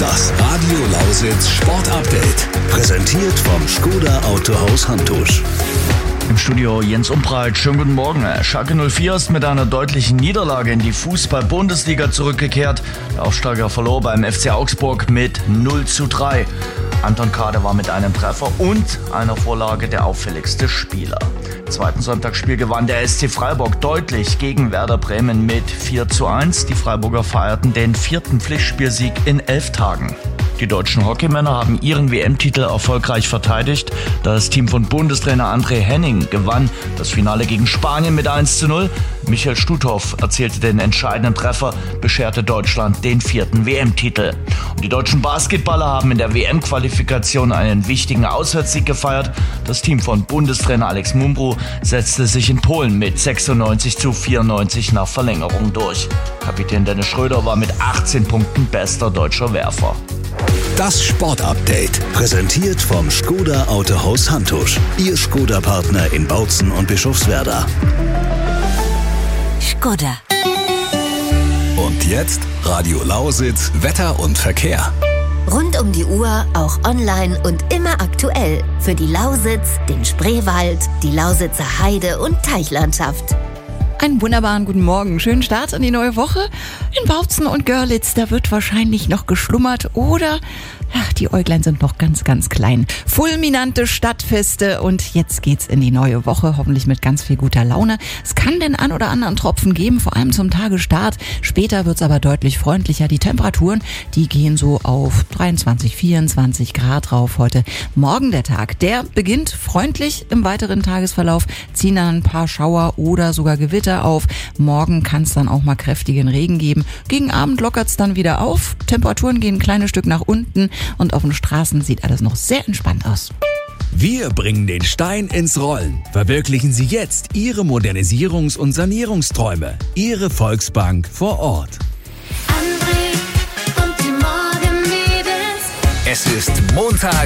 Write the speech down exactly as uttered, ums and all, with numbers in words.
Das Radio Lausitz Sport Update. Präsentiert vom Škoda Autohaus Hantusch. Im Studio Jens Umbreit, schönen guten Morgen. Schalke null vier ist mit einer deutlichen Niederlage in die Fußball-Bundesliga zurückgekehrt. Der Aufsteiger verlor beim F C Augsburg mit null zu drei. Anton Kade war mit einem Treffer und einer Vorlage der auffälligste Spieler. Im zweiten Sonntagsspiel gewann der S C Freiburg deutlich gegen Werder Bremen mit vier zu eins. Die Freiburger feierten den vierten Pflichtspielsieg in elf Tagen. Die deutschen Hockeymänner haben ihren W M-Titel erfolgreich verteidigt. Das Team von Bundestrainer André Henning gewann das Finale gegen Spanien mit eins zu null. Michael Stuthoff erzielte den entscheidenden Treffer, bescherte Deutschland den vierten W M-Titel. Und die deutschen Basketballer haben in der W M-Qualifikation einen wichtigen Auswärtssieg gefeiert. Das Team von Bundestrainer Alex Mumbrou setzte sich in Polen mit sechsundneunzig zu vierundneunzig nach Verlängerung durch. Kapitän Dennis Schröder war mit achtzehn Punkten bester deutscher Werfer. Das Sport-Update, präsentiert vom Škoda Autohaus Hantusch. Ihr Škoda-Partner in Bautzen und Bischofswerda. Škoda. Und jetzt Radio Lausitz, Wetter und Verkehr. Rund um die Uhr, auch online und immer aktuell. Für die Lausitz, den Spreewald, die Lausitzer Heide- und Teichlandschaft. Einen wunderbaren guten Morgen. Schönen Start in die neue Woche. In Bautzen und Görlitz, da wird wahrscheinlich noch geschlummert oder ach, die Äuglein sind noch ganz, ganz klein. Fulminante Stadtfeste und jetzt geht's in die neue Woche, hoffentlich mit ganz viel guter Laune. Es kann den ein oder anderen Tropfen geben, vor allem zum Tagesstart. Später wird's aber deutlich freundlicher. Die Temperaturen, die gehen so auf dreiundzwanzig, vierundzwanzig Grad rauf heute. Morgen der Tag, der beginnt freundlich im weiteren Tagesverlauf, ziehen dann ein paar Schauer oder sogar Gewitter auf. Morgen kann es dann auch mal kräftigen Regen geben. Gegen Abend lockert's dann wieder auf. Temperaturen gehen ein kleines Stück nach unten. Und auf den Straßen sieht alles noch sehr entspannt aus. Wir bringen den Stein ins Rollen. Verwirklichen Sie jetzt Ihre Modernisierungs- und Sanierungsträume. Ihre Volksbank vor Ort. André und die Morgenmädels. Es ist Montag.